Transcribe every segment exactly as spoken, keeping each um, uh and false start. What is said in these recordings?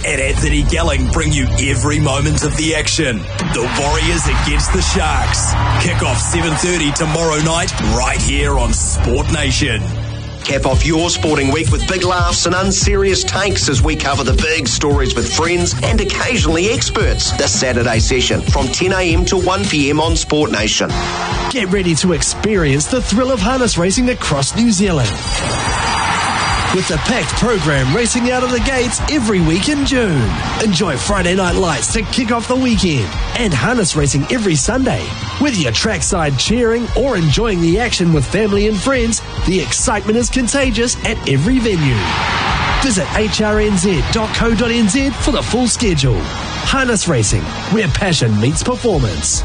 and Anthony Gelling bring you every moment of the action. The Warriors against the Sharks. Kick-off seven thirty tomorrow night, right here on Sport Nation. Cap off your sporting week with big laughs and unserious takes as we cover the big stories with friends and occasionally experts. This Saturday session from ten a.m. to one p.m. on Sport Nation. Get ready to experience the thrill of harness racing across New Zealand. With the packed program racing out of the gates every week in June. Enjoy Friday night lights to kick off the weekend and harness racing every Sunday. Whether you're trackside cheering or enjoying the action with family and friends, the excitement is contagious at every venue. Visit h r n z dot co dot n z for the full schedule. Harness racing, where passion meets performance.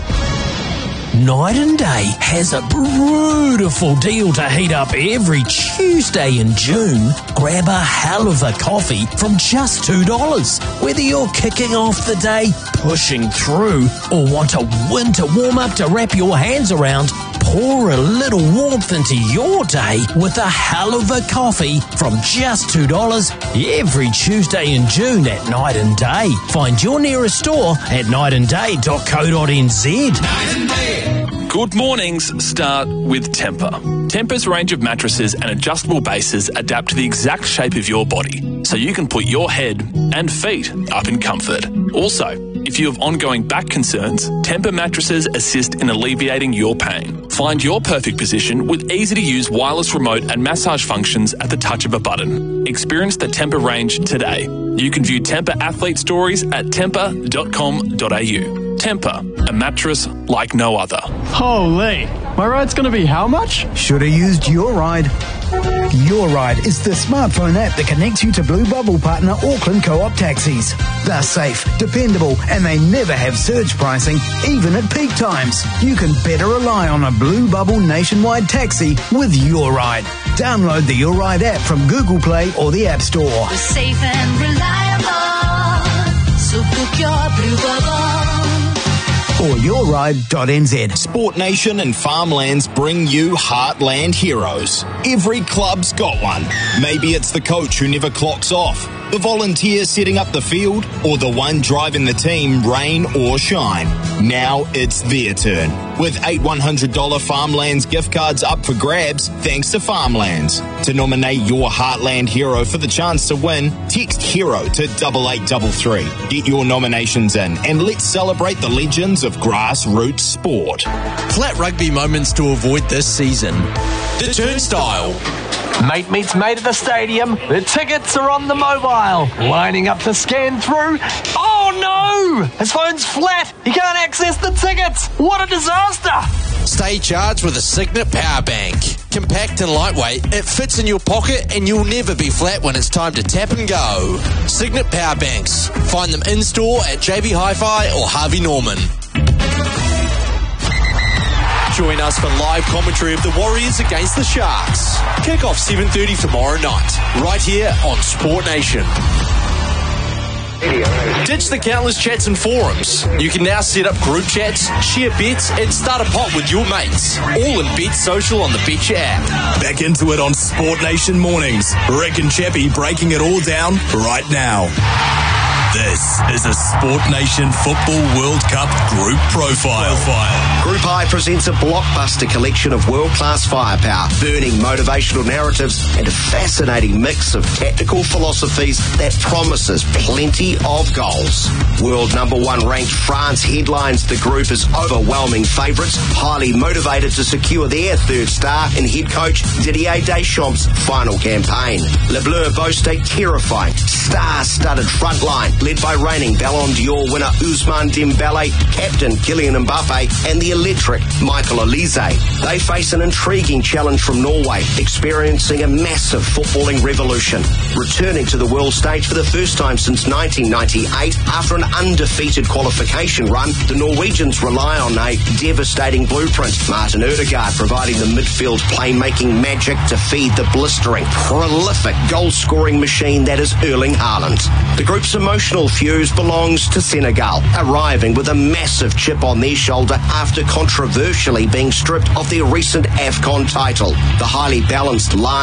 Night and Day has a beautiful deal to heat up every Tuesday in June. Grab a hell of a coffee from just two dollars. Whether you're kicking off the day, pushing through, or want a winter warm-up to wrap your hands around, pour a little warmth into your day with a hell of a coffee from just two dollars every Tuesday in June at Night and Day. Find your nearest store at night and day dot co dot n z. Night and Day. Good mornings start with Tempur. Tempur's range of mattresses and adjustable bases adapt to the exact shape of your body, so you can put your head and feet up in comfort. Also, if you have ongoing back concerns, Tempur mattresses assist in alleviating your pain. Find your perfect position with easy-to-use wireless remote and massage functions at the touch of a button. Experience the Tempur range today. You can view Tempur athlete stories at tempur dot com dot a u. Tempur, a mattress like no other. Holy, my ride's going to be how much? Should have used Your Ride. Your Ride is the smartphone app that connects you to Blue Bubble partner Auckland Co-op taxis. They're safe, dependable, and they never have surge pricing, even at peak times. You can better rely on a Blue Bubble nationwide taxi with Your Ride. Download the Your Ride app from Google Play or the App Store. We're safe and reliable, so book your Blue Bubble. Or your ride dot n z. Sport Nation and Farmlands bring you Heartland Heroes. Every club's got one. Maybe it's the coach who never clocks off, the volunteer setting up the field, or the one driving the team, rain or shine. Now it's their turn. With eight one hundred dollars Farmlands gift cards up for grabs, thanks to Farmlands. To nominate your Heartland hero for the chance to win, text HERO to double eight double three. Get your nominations in and let's celebrate the legends of grassroots sport. Flat rugby moments to avoid this season. The Turnstile. Mate meets mate at the stadium. The tickets are on the mobile. Lining up to scan through. Oh no! His phone's flat. He can't access the tickets. What a disaster! Stay charged with a Signet Power Bank. Compact and lightweight, it fits in your pocket and you'll never be flat when it's time to tap and go. Signet Power Banks. Find them in-store at J B Hi-Fi or Harvey Norman. Join us for live commentary of the Warriors against the Sharks. Kick off seven thirty tomorrow night, right here on Sport Nation. Ditch the countless chats and forums. You can now set up group chats, share bets, and start a pot with your mates. All in Bet Social on the Betcha app. Back into it on Sport Nation mornings. Rick and Chappie breaking it all down right now. This is a Sport Nation Football World Cup Group Profile. Profile. Group I presents a blockbuster collection of world-class firepower, burning motivational narratives, and a fascinating mix of tactical philosophies that promises plenty of goals. World number one ranked France headlines the group as overwhelming favourites, highly motivated to secure their third star in head coach Didier Deschamps' final campaign. Le Bleu boast a terrifying, star-studded front line, led by reigning Ballon d'Or winner Ousmane Dembele, captain Kylian Mbappe, and the electric Michael Olise. They face an intriguing challenge from Norway, experiencing a massive footballing revolution. Returning to the world stage for the first time since nineteen ninety-eight, after an undefeated qualification run, the Norwegians rely on a devastating blueprint. Martin Ødegaard providing the midfield playmaking magic to feed the blistering, prolific goal-scoring machine that is Erling Haaland. The group's emotional fuse belongs to Senegal, arriving with a massive chip on their shoulder after controversially being stripped of their recent AFCON title. The highly balanced, large